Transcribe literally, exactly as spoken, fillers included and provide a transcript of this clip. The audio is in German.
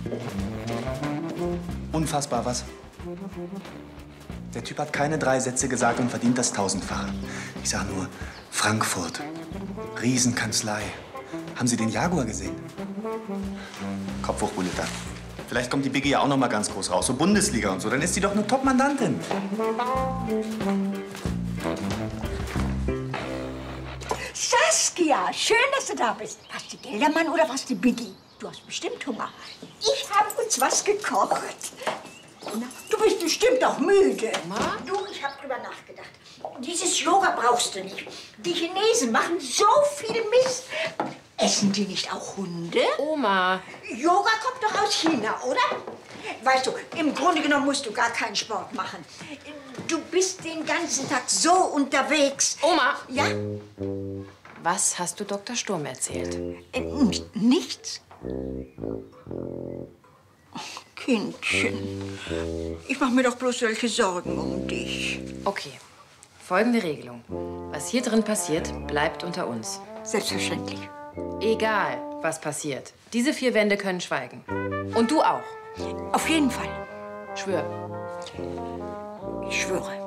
Unfassbar, was? Der Typ hat keine drei Sätze gesagt und verdient das tausendfache. Ich sag nur, Frankfurt, Riesenkanzlei. Haben Sie den Jaguar gesehen? Kopf hoch, Buletta. Vielleicht kommt die Biggie ja auch noch mal ganz groß raus, so Bundesliga und so. Dann ist sie doch eine Top-Mandantin. Saskia, schön, dass du da bist. Was die Geldermann oder was die Biggie? Du hast bestimmt Hunger. Ich habe uns was gekocht. Na, du bist bestimmt auch müde. Mama? Du, ich habe drüber nachgedacht. Dieses Yoga brauchst du nicht. Die Chinesen machen so viel Mist. Essen die nicht auch Hunde? Oma. Yoga kommt doch aus China, oder? Weißt du, im Grunde genommen musst du gar keinen Sport machen. Du bist den ganzen Tag so unterwegs. Oma. Ja? Was hast du Doktor Sturm erzählt? Äh, nichts. Ach, Kindchen, ich mache mir doch bloß solche Sorgen um dich. Okay, folgende Regelung. Was hier drin passiert, bleibt unter uns. Selbstverständlich. Egal, was passiert. Diese vier Wände können schweigen. Und du auch. Auf jeden Fall. Schwör. Ich schwöre.